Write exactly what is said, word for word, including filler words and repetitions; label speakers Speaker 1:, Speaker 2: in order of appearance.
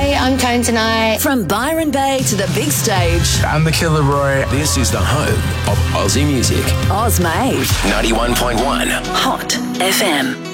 Speaker 1: Hi, I'm Tone Tonight.
Speaker 2: From Byron Bay to the big stage.
Speaker 3: I'm the Killer Roy.
Speaker 4: This is the home of Aussie music.
Speaker 2: Oz Made.
Speaker 4: ninety-one point one
Speaker 2: Hot F M.